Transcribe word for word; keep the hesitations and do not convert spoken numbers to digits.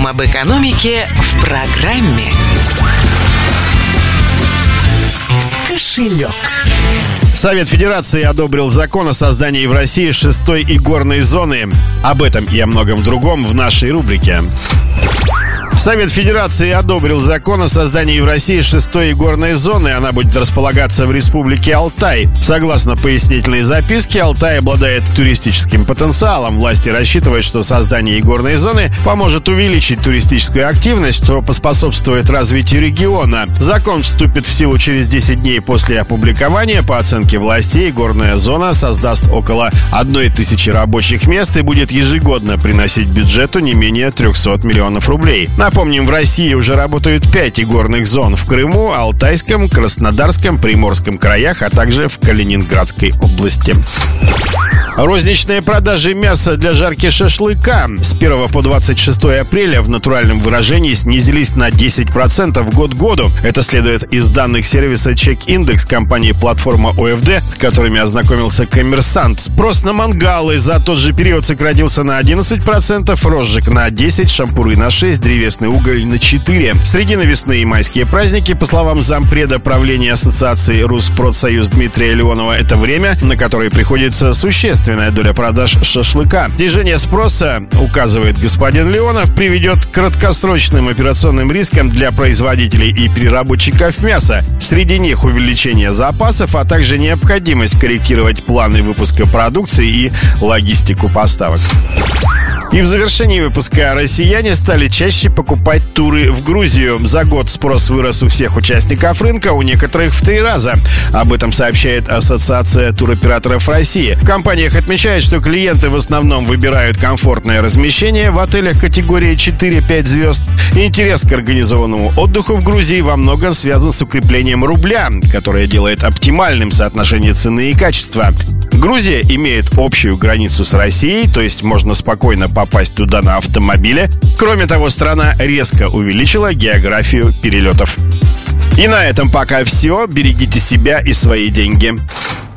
об экономике в программе «Кошелек». Совет Федерации одобрил закон о создании в России шестой игорной зоны. Об этом и о многом другом в нашей рубрике. Совет Федерации одобрил закон о создании в России шестой игорной зоны. Она будет располагаться в республике Алтай. Согласно пояснительной записке, Алтай обладает туристическим потенциалом. Власти рассчитывают, что создание игорной зоны поможет увеличить туристическую активность, что поспособствует развитию региона. Закон вступит в силу через десять дней после опубликования. По оценке властей, игорная зона создаст около одной тысячи рабочих мест и будет ежегодно приносить бюджету не менее трехсот миллионов рублей. Напомним, в России уже работают пять игорных зон в Крыму, Алтайском, Краснодарском, Приморском краях, а также в Калининградской области. Розничные продажи мяса для жарки шашлыка с первого по двадцать шестое апреля в натуральном выражении снизились на десять процентов год к году. Это следует из данных сервиса Check-Index компании платформа о эф дэ, с которыми ознакомился «Коммерсант». Спрос на мангалы за тот же период сократился на одиннадцать процентов, розжиг на десять процентов, шампуры на шесть процентов, древесный уголь на четыре процента. Среди навесные и майские праздники, по словам зампреда правления Ассоциации Руспродсоюз Дмитрия Леонова, это время, на которое приходится существенно доля продаж шашлыка. Снижение спроса, указывает господин Леонов, приведет к краткосрочным операционным рискам для производителей и переработчиков мяса. Среди них увеличение запасов, а также необходимость корректировать планы выпуска продукции и логистику поставок. И в завершении выпуска россияне стали чаще покупать туры в Грузию. За год спрос вырос у всех участников рынка, у некоторых в три раза. Об этом сообщает Ассоциация туроператоров России. В компаниях отмечают, что клиенты в основном выбирают комфортное размещение в отелях категории четыре-пять звезд. Интерес к организованному отдыху в Грузии во многом связан с укреплением рубля, которое делает оптимальным соотношение цены и качества. Грузия имеет общую границу с Россией, то есть можно спокойно попасть туда на автомобиле. Кроме того, страна резко увеличила географию перелетов. И на этом пока все. Берегите себя и свои деньги.